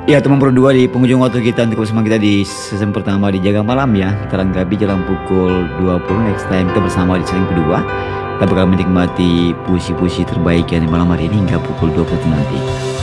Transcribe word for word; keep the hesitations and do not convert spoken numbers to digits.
Ya teman berdua, di penghujung waktu kita untuk bersama kita di season pertama di Jaga Malam ya. Kita lengkapi jalan pukul dua puluh. Next time kita bersama di season kedua. Kita bakal menikmati puisi-puisi terbaik yang di malam hari ini hingga pukul dua puluh nanti.